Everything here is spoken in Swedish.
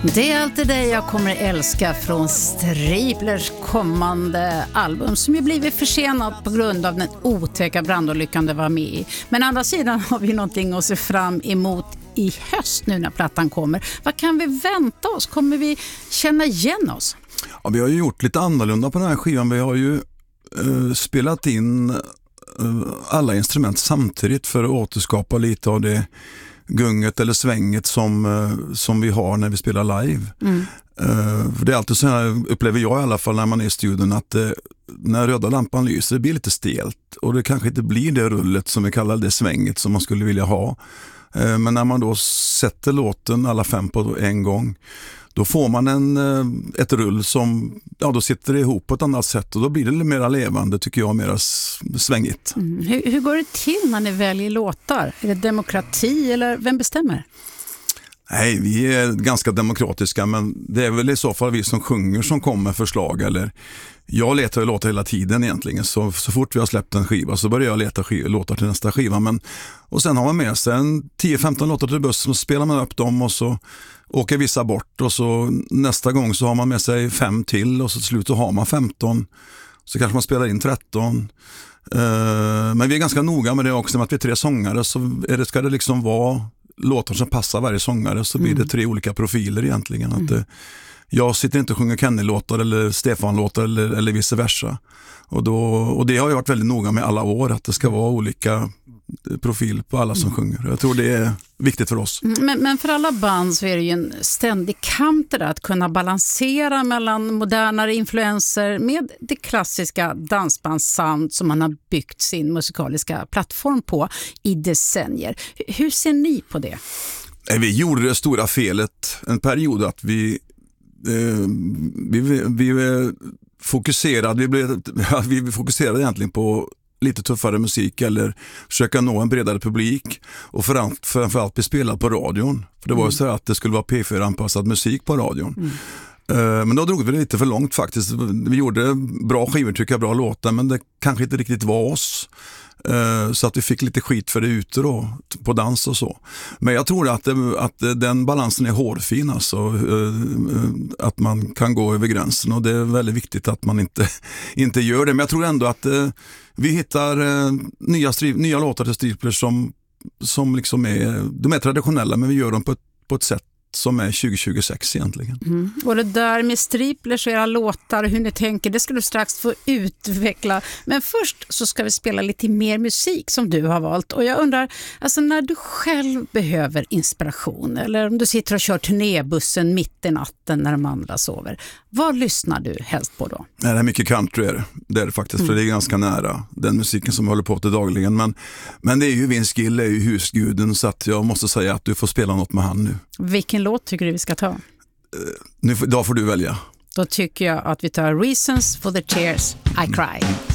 Det är alltid det jag kommer älska från Striplers kommande album som ju blivit försenat på grund av den otäcka brandolyckan det var med i. Men andra sidan har vi någonting att se fram emot i höst nu när plattan kommer. Vad kan vi vänta oss? Kommer vi känna igen oss? Ja, vi har ju gjort lite annorlunda på den här skivan. Vi har ju spelat in alla instrument samtidigt för att återskapa lite av det gunget eller svänget som vi har när vi spelar live. För det är alltid så här, upplever jag i alla fall när man är i studion, att när röda lampan lyser det blir lite stelt och det kanske inte blir det rullet som vi kallar det svänget som man skulle vilja ha. Men när man då sätter låten alla 5 på en gång, då får man ett rull som, ja, då sitter det ihop på ett annat sätt och då blir det lite mer levande, tycker jag, mer svängigt. Hur går det till när ni väljer låtar? Är det demokrati eller vem bestämmer? Nej, vi är ganska demokratiska, men det är väl i så fall vi som sjunger som kommer med förslag. Eller jag letar ju låtar hela tiden egentligen, så fort vi har släppt en skiva så börjar jag leta låtar till nästa skiva. Och sen har man med sig 10-15 låtar till bussen och spelar man upp dem och så åker vissa bort och så nästa gång så har man med sig 5 till och så till slut så har man 15, så kanske man spelar in 13. Men vi är ganska noga med det också, med att vi är 3 sångare, så ska det liksom vara låtar som passar varje sångare, så blir det 3 olika profiler egentligen. Att jag sitter inte och sjunger Kenny-låtar eller Stefan-låtar eller vice versa. Och det har jag varit väldigt noga med alla år, att det ska vara olika profil på alla som sjunger. Jag tror det är viktigt för oss. Men för alla band så är det ju en ständig kamp där, att kunna balansera mellan modernare influenser med det klassiska dansbandssound som man har byggt sin musikaliska plattform på i decennier. Hur ser ni på det? Vi gjorde det stora felet en period att vi fokuserade egentligen på lite tuffare musik eller försöka nå en bredare publik och framförallt bli spelad på radion. För det var ju så att det skulle vara P4-anpassad musik på radion. Men då drog vi det lite för långt faktiskt. Vi gjorde bra skivor, tycker jag, bra låtar, men det kanske inte riktigt var oss. Så att vi fick lite skit för det ute då, på dans och så. Men jag tror att den balansen är hårfin, alltså, att man kan gå över gränsen, och det är väldigt viktigt att man inte gör det. Men jag tror ändå att vi hittar nya låtar till Striplers som liksom de är traditionella, men vi gör dem på ett sätt som är 2026 egentligen. Och det där med Striplers och era låtar, hur ni tänker, det ska du strax få utveckla. Men först så ska vi spela lite mer musik som du har valt. Och jag undrar, alltså när du själv behöver inspiration, eller om du sitter och kör turnébussen mitt i natten när de andra sover, vad lyssnar du helst på då? Det är mycket country, det är det faktiskt, för det är ganska nära den musiken som jag håller på till dagligen. Men det är ju Vince Gill, är ju husguden, så att jag måste säga att du får spela något med han nu. Vilken låt tycker du vi ska ta? Då får du välja. Då tycker jag att vi tar Reasons for the Tears I Cry.